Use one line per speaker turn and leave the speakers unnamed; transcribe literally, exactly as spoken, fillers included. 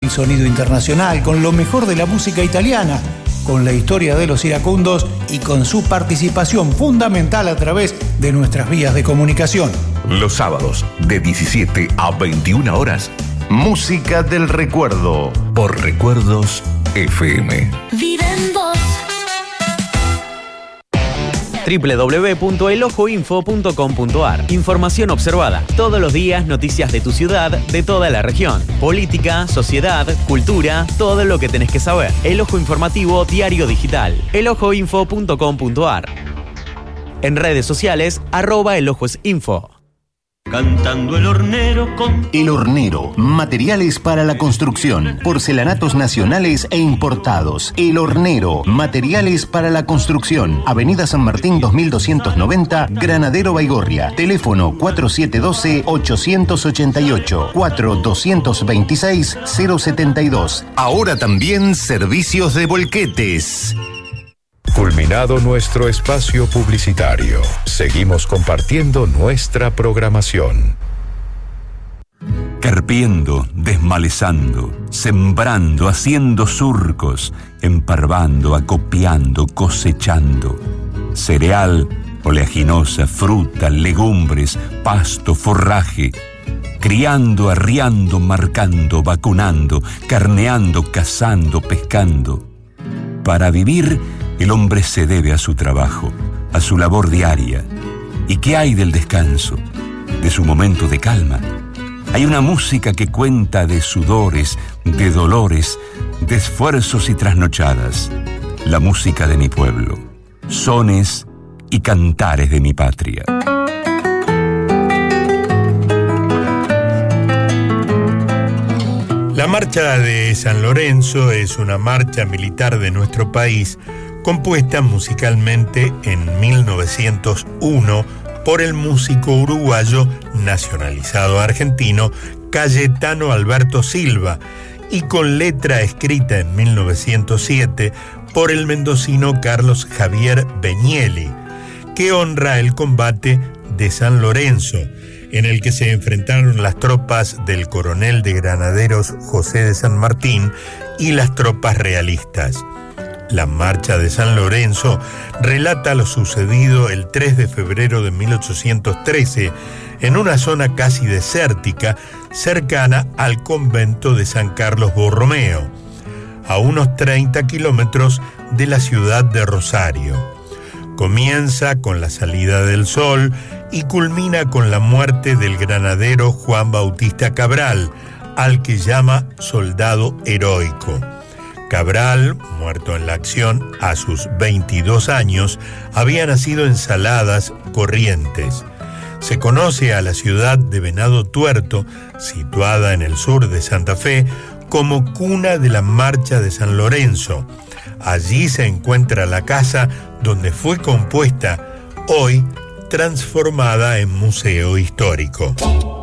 el sonido internacional, con lo mejor de la música italiana, con la historia de los iracundos y con su participación fundamental a través de nuestras vías de comunicación.
Los sábados, de diecisiete a veintiuna horas, Música del Recuerdo, por Recuerdos F M.
Vive en vos.
doble u doble u doble u punto el ojo info punto com punto a r. Información observada. Todos los días noticias de tu ciudad, de toda la región. Política, sociedad, cultura, todo lo que tenés que saber. El Ojo Informativo Diario Digital. el ojo info punto com punto a r. En redes sociales, arroba elojos.info.
Cantando el hornero con...
El Hornero, materiales para la construcción, porcelanatos nacionales e importados. El Hornero, materiales para la construcción. Avenida San Martín dos mil doscientos noventa, Granadero Baigorria. Teléfono cuatro siete uno dos, ocho ocho ocho, cuatro dos dos seis, cero siete dos.
Ahora también servicios de volquetes.
Culminado nuestro espacio publicitario, seguimos compartiendo nuestra programación.
Carpiendo, desmalezando, sembrando, haciendo surcos, emparvando, acopiando, cosechando. Cereal, oleaginosa, fruta, legumbres, pasto, forraje. Criando, arriando, marcando, vacunando, carneando, cazando, pescando. Para vivir, el hombre se debe a su trabajo, a su labor diaria. ¿Y qué hay del descanso? De su momento de calma. Hay una música que cuenta de sudores, de dolores, de esfuerzos y trasnochadas. La música de mi pueblo. Sones y cantares de mi patria.
La Marcha de San Lorenzo es una marcha militar de nuestro país compuesta musicalmente en mil novecientos uno por el músico uruguayo nacionalizado argentino Cayetano Alberto Silva y con letra escrita en mil novecientos siete por el mendocino Carlos Javier Beñeli, que honra el combate de San Lorenzo, en el que se enfrentaron las tropas del coronel de granaderos José de San Martín y las tropas realistas. La Marcha de San Lorenzo relata lo sucedido el tres de febrero de mil ochocientos trece en una zona casi desértica cercana al convento de San Carlos Borromeo, a unos treinta kilómetros de la ciudad de Rosario. Comienza con la salida del sol y culmina con la muerte del granadero Juan Bautista Cabral, al que llama soldado heroico. Cabral, muerto en la acción a sus veintidós años, había nacido en Saladas, Corrientes. Se conoce a la ciudad de Venado Tuerto, situada en el sur de Santa Fe, como cuna de la Marcha de San Lorenzo. Allí se encuentra la casa donde fue compuesta, hoy transformada en museo histórico.